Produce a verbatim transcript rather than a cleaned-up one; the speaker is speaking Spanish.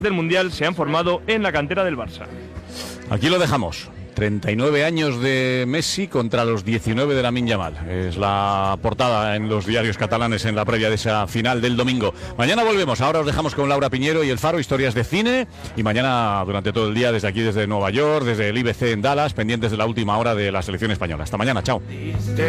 del Mundial se han formado en la cantera del Barça. Aquí lo dejamos. treinta y nueve años de Messi contra los diecinueve de Lamine Yamal. Es la portada en los diarios catalanes en la previa de esa final del domingo. Mañana volvemos. Ahora os dejamos con Laura Piñero y El Faro, historias de cine. Y mañana durante todo el día desde aquí, desde Nueva York, desde el I B C en Dallas, pendientes de la última hora de la selección española. Hasta mañana. Chao.